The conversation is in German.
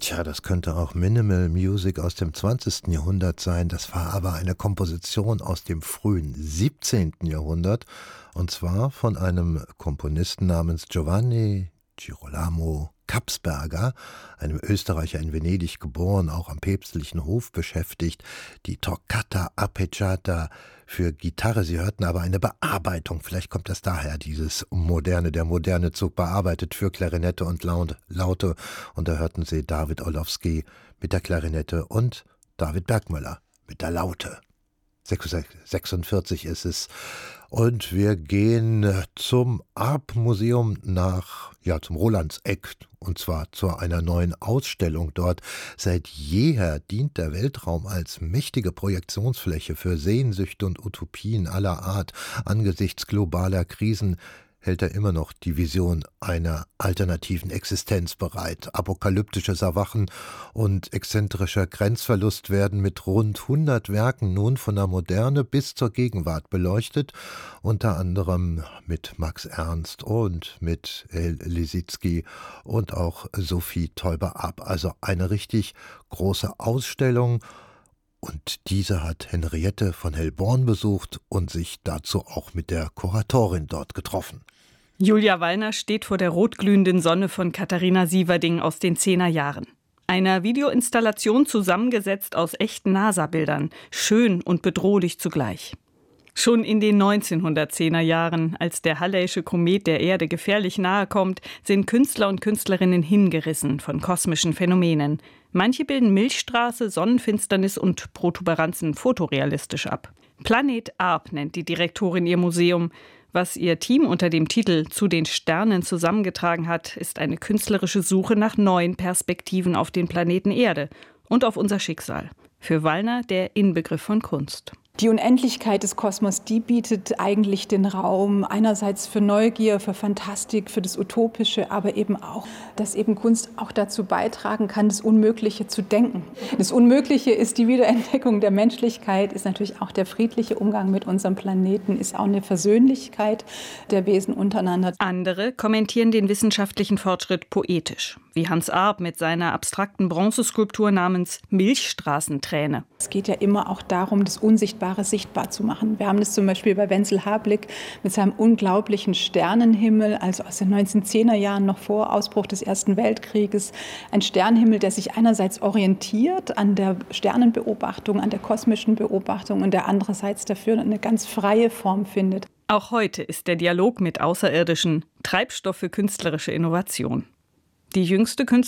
Tja, das könnte auch Minimal Music aus dem 20. Jahrhundert sein. Das war aber eine Komposition aus dem frühen 17. Jahrhundert. Und zwar von einem Komponisten namens Giovanni Girolamo Kapsberger, einem Österreicher in Venedig geboren, auch am päpstlichen Hof beschäftigt. Die Toccata Arpeggiata für Gitarre. Sie hörten aber eine Bearbeitung. Vielleicht kommt das daher, dieses Moderne. Der moderne Zug bearbeitet für Klarinette und Laute. Und da hörten Sie David Orlowski mit der Klarinette und David Bergmüller mit der Laute. 46 ist es. Und wir gehen zum Arp-Museum zum Rolandseck, und zwar zu einer neuen Ausstellung dort. Seit jeher dient der Weltraum als mächtige Projektionsfläche für Sehnsüchte und Utopien aller Art. Angesichts globaler Krisen hält er immer noch die Vision einer alternativen Existenz bereit. Apokalyptisches Erwachen und exzentrischer Grenzverlust werden mit rund 100 Werken nun von der Moderne bis zur Gegenwart beleuchtet, unter anderem mit Max Ernst und mit El Lissitzky und auch Sophie Teuber-Arp. Also eine richtig große Ausstellung. Und diese hat Henriette von Hellborn besucht und sich dazu auch mit der Kuratorin dort getroffen. Julia Wallner steht vor der rotglühenden Sonne von Katharina Sieverding aus den 10er Jahren. Einer Videoinstallation zusammengesetzt aus echten NASA-Bildern, schön und bedrohlich zugleich. Schon in den 1910er Jahren, als der Halley'sche Komet der Erde gefährlich nahe kommt, sind Künstler und Künstlerinnen hingerissen von kosmischen Phänomenen. Manche bilden Milchstraße, Sonnenfinsternis und Protuberanzen fotorealistisch ab. Planet Arp nennt die Direktorin ihr Museum. Was ihr Team unter dem Titel »Zu den Sternen« zusammengetragen hat, ist eine künstlerische Suche nach neuen Perspektiven auf den Planeten Erde und auf unser Schicksal. Für Wallner der Inbegriff von Kunst. Die Unendlichkeit des Kosmos, die bietet eigentlich den Raum einerseits für Neugier, für Fantastik, für das Utopische, aber eben auch, dass eben Kunst auch dazu beitragen kann, das Unmögliche zu denken. Das Unmögliche ist die Wiederentdeckung der Menschlichkeit, ist natürlich auch der friedliche Umgang mit unserem Planeten, ist auch eine Versöhnlichkeit der Wesen untereinander. Andere kommentieren den wissenschaftlichen Fortschritt poetisch, wie Hans Arp mit seiner abstrakten Bronzeskulptur namens Milchstraßenträne. Es geht ja immer auch darum, das Unsichtbare sichtbar zu machen. Wir haben das zum Beispiel bei Wenzel Hablick mit seinem unglaublichen Sternenhimmel, also aus den 1910er Jahren, noch vor Ausbruch des Ersten Weltkrieges. Ein Sternenhimmel, der sich einerseits orientiert an der Sternenbeobachtung, an der kosmischen Beobachtung und der andererseits dafür eine ganz freie Form findet. Auch heute ist der Dialog mit Außerirdischen Treibstoff für künstlerische Innovation. Die jüngste